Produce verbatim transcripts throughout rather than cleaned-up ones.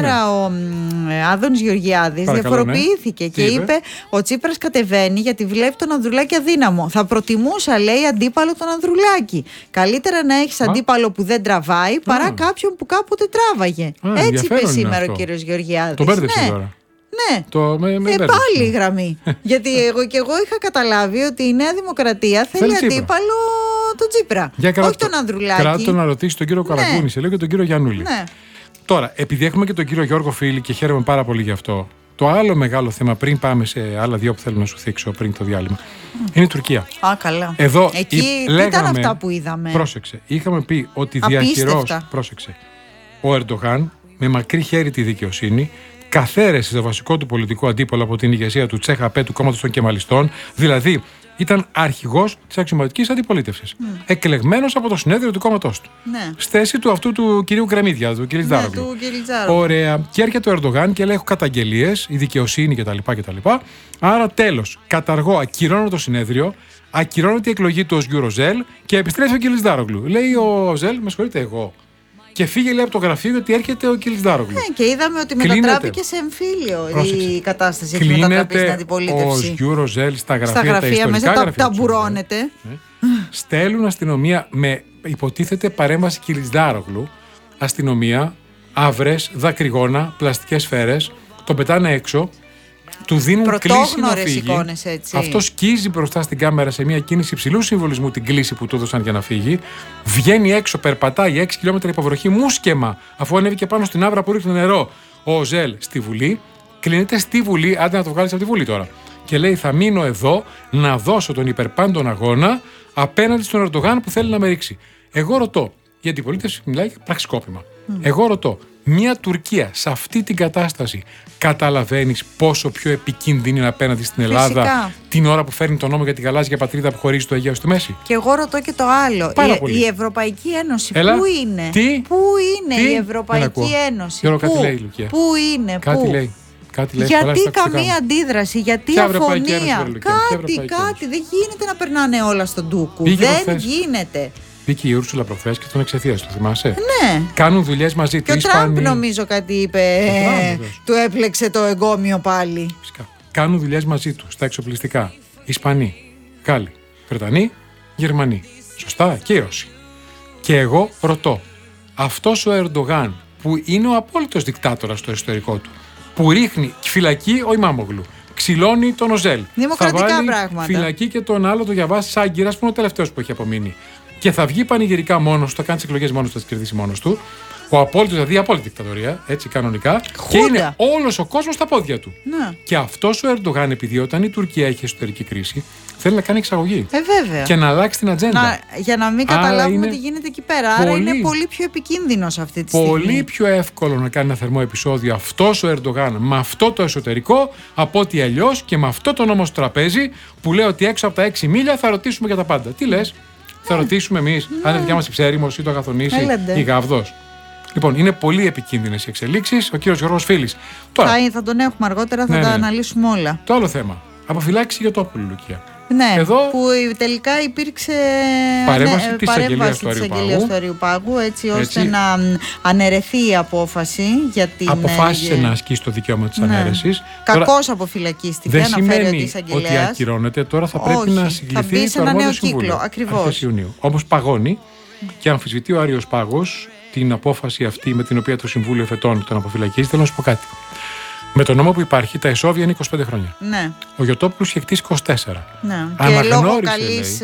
σήμερα ο Άδωνης Γεωργιάδης διαφοροποιήθηκε ναι. και είπε? είπε ο Τσίπρας κατεβαίνει γιατί βλέπει τον Ανδρουλάκη αδύναμο. Θα προτιμούσα, λέει, αντίπαλο τον Ανδρουλάκη. Καλύτερα να έχεις Α. αντίπαλο που δεν τραβάει παρά Α. κάποιον που κάποτε τράβαγε. Α, έτσι είπε σήμερα ο κύριος Γεωργιάδης. Το μπέρδεψε ναι. τώρα. Ναι, το, με, με ε, πάλι η γραμμή. Γιατί εγώ και εγώ είχα καταλάβει ότι η Νέα Δημοκρατία θέλει, θέλει αντίπαλο τον Τσίπρα. Για όχι κράτο, τον Ανδρουλάκη. Κράτο να ρωτήσει τον κύριο ναι. Καραγκούνη, σε λέω και τον κύριο Γιαννούλη. Ναι. Τώρα, επειδή έχουμε και τον κύριο Γιώργο Φίλη και χαίρομαι πάρα πολύ γι' αυτό, το άλλο μεγάλο θέμα, πριν πάμε σε άλλα δύο που θέλω να σου θίξω πριν το διάλειμμα, mm. είναι η Τουρκία. Α, καλά. Εδώ εκεί η, τι λέγαμε, ήταν αυτά που είδαμε. Πρόσεξε. Είχαμε πει ότι διαχειρός, πρόσεξε, ο Ερντογάν με μακρύ χέρι τη δικαιοσύνη καθαίρεσε το βασικό του πολιτικό αντίπολο από την ηγεσία του Τσέχαπέ, του κόμματος των Κεμαλιστών, δηλαδή ήταν αρχηγός της αξιωματικής αντιπολίτευσης. Mm. Εκλεγμένος από το συνέδριο του κόμματός του. Ναι. Στέση του αυτού του κυρίου Κρεμίδια, του Κιλιτζάρογλου. Ναι, του Κιλιτζάρογλου. Ωραία. Και έρχεται ο Ερντογάν και λέει: έχω καταγγελίες, η δικαιοσύνη κτλ. κτλ. Άρα τέλος, καταργώ, ακυρώνω το συνέδριο, ακυρώνεται η εκλογή του ως Γιουροζέλ και επιστρέφει ο Κιλιτζάρογλου. Λέει ο Ζέλ: με συγχωρείτε, εγώ. Και φύγε, λέει, από το γραφείο γιατί έρχεται ο Κιλιτζάρογλου. Ναι, και είδαμε ότι μετατράπηκε σε εμφύλιο. Πρόσεξε. Η κατάσταση έχει μετατραπεί στην αντιπολίτευση. Ο Γιουροζέλ στα γραφεία, στα γραφεία τα μέσα τα ταμπουρώνεται. Ναι. Στέλνουν αστυνομία με υποτίθεται παρέμβαση Κιλιτζάρογλου. Αστυνομία, άβρες, δακρυγόνα, πλαστικές σφαίρες. Τον πετάνε έξω. Του δίνουν κλίση να φύγει. Αυτό σκίζει μπροστά στην κάμερα σε μια κίνηση υψηλού συμβολισμού την κλίση που του έδωσαν για να φύγει. Βγαίνει έξω, περπατάει έξι χιλιόμετρα υποβροχή, μουσκεμα, αφού ανέβηκε πάνω στην άβρα που ρίχνει νερό ο Ζέλ στη Βουλή. Κλείνεται στη Βουλή, άντε να το βγάλει από τη Βουλή τώρα. Και λέει: θα μείνω εδώ να δώσω τον υπερπάντων αγώνα απέναντι στον Ερντογάν που θέλει να με ρίξει. Εγώ ρωτώ, η αντιπολίτευση μιλάει για πραξικόπημα. Mm. Εγώ ρωτώ, μια Τουρκία σε αυτή την κατάσταση καταλαβαίνεις πόσο πιο επικίνδυνη είναι απέναντι στην Ελλάδα? Φυσικά. Την ώρα που φέρνει τον νόμο για τη γαλάζια πατρίδα που χωρίζει το Αιγαίο στη μέση? Και εγώ ρωτώ και το άλλο. Η, η Ευρωπαϊκή Ένωση Έλα. πού είναι? Τι? Πού είναι Τι? η Ευρωπαϊκή Ένωση? Γιώργο, κάτι λέει η Λουκία. Πού είναι? Κάτι πού? λέει. Κάτι λέει, γιατί καμία αντίδραση, γιατί Ποια αφωνία? Κάτι, κάτι. Δεν γίνεται να περνάνε όλα στον ντούκου. Πήγε Δεν προχθές. γίνεται. Μπήκε η Ούρσουλα προχθές και τον εξαιτίας του, θυμάσαι? Ναι. Κάνουν δουλειές μαζί του. Και ο Τραμπ νομίζω κάτι είπε. Ε, του έπλεξε το εγκόμιο πάλι. Φυσικά. Κάνουν δουλειές μαζί του στα εξοπλιστικά. Ισπανοί, Γάλλοι, Βρετανοί, Γερμανοί. Σωστά, και οι Ρώσοι. Και εγώ ρωτώ, αυτός ο Ερντογάν που είναι ο απόλυτος δικτάτορας στο εσωτερικό του, που ρίχνει φυλακή ο Ιμάμογλου, ξυλώνει τον Οζέλ. Δημοκρατικά θα βάλει πράγματα. Φυλακή και τον άλλο, το Γιαβάς Σάγκυρας, που είναι ο τελευταίος που έχει απομείνει. Και θα βγει πανηγυρικά μόνος του, θα κάνει τις εκλογές μόνος του, θα τις κερδίσει μόνος του. Ο απόλυτος, δηλαδή η απόλυτη δικτατορία, έτσι κανονικά. Χούντα. Και είναι όλος ο κόσμος στα πόδια του. Ναι. Και αυτός ο Ερντογάν, επειδή όταν η Τουρκία έχει εσωτερική κρίση, θέλει να κάνει εξαγωγή. Ε, βέβαια. Και να αλλάξει την ατζέντα. Να, για να μην καταλάβουμε τι γίνεται εκεί πέρα. Άρα πολύ, είναι πολύ πιο επικίνδυνος αυτή τη στιγμή. Πολύ πιο εύκολο να κάνει ένα θερμό επεισόδιο αυτός ο Ερντογάν με αυτό το εσωτερικό, από ότι αλλιώς και με αυτό το νόμο στο τραπέζι που λέει ότι έξω από τα έξι μίλια θα ρωτήσουμε για τα πάντα. Τι λες? Θα ρωτήσουμε εμείς αν είναι δικιά μας η Ψέριμος ή το Αγαθονήσι ή η Γαβδός. Λοιπόν, είναι πολύ επικίνδυνες οι εξελίξεις. Ο κύριος Γιώργος Φίλης. Τώρα, θα, θα τον έχουμε αργότερα, θα ναι, τα ναι. αναλύσουμε όλα. Το άλλο θέμα. Αποφυλάξει για το Όπουλο, Λουκία. Ναι, εδώ που τελικά υπήρξε παρέμβαση ναι, της αγγελίας του Αριού Πάγου, έτσι ώστε έτσι. να αναιρεθεί η απόφαση για την. Αποφάσισε ε... να ασκήσει το δικαίωμα της ναι. ανέρεσης. Κακώς αποφυλακίστηκε, δεν αναφέρει ότι σημαίνει ότι ακυρώνεται, τώρα θα πρέπει Όχι, να συγκληθεί το αρμόδιο συμβούλιο. Ακριβώς. Όμως παγώνει και αμφισβητεί ο Άριος Πάγος την απόφαση αυτή με την οποία το Συμβούλιο Εφετών τον αποφυλακίζει. Θέλω να σου πω κάτι. Με τον νόμο που υπάρχει, τα εσόβια είναι είκοσι πέντε χρόνια. Ναι. Ο Γιωτόπουλος είχε χτίσει είκοσι τέσσερα. Ναι. Και λόγω καλής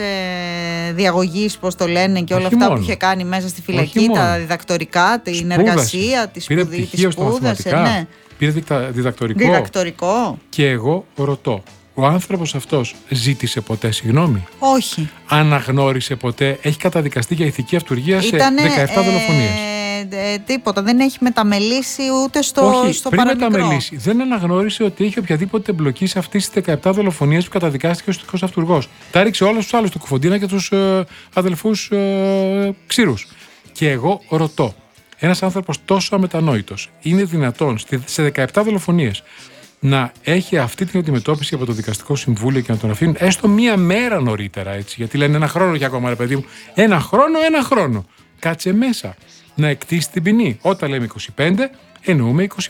ε, διαγωγής, πώς το λένε, και όλα Όχι αυτά μόνο. που είχε κάνει μέσα στη φυλακή, τα διδακτορικά, την Σπούδασε. εργασία, τη σπουδή, τη σπούδασε. Ναι. Πήρε διδακτορικό. διδακτορικό. Και εγώ ρωτώ, ο άνθρωπος αυτός ζήτησε ποτέ συγγνώμη? Όχι. Αναγνώρισε ποτέ? Έχει καταδικαστεί για ηθική αυτουργία σε Ήτανε, δεκαεπτά δολοφονίες. Ε, τίποτα, δεν έχει μεταμελήσει ούτε στο, Όχι, στο πριν παραμικρό. μεταμελήσει, δεν αναγνώρισε ότι είχε οποιαδήποτε εμπλοκή σε αυτές τις δεκαεπτά δολοφονίες που καταδικάστηκε ο ηθικός αυτουργός. Τα έριξε όλους τους άλλους, του Κουφοντίνα και τους ε, αδελφούς ε, ξύρους. Και εγώ ρωτώ, ένας άνθρωπος τόσο αμετανόητος είναι δυνατόν σε δεκαεπτά δολοφονίες να έχει αυτή την αντιμετώπιση από το δικαστικό συμβούλιο και να τον αφήνουν έστω μία μέρα νωρίτερα, έτσι? Γιατί λένε ένα χρόνο για ακόμα, ρε παιδί μου. Ένα χρόνο, ένα χρόνο. Κάτσε μέσα να εκτίσει την ποινή. Όταν λέμε είκοσι πέντε, εννοούμε είκοσι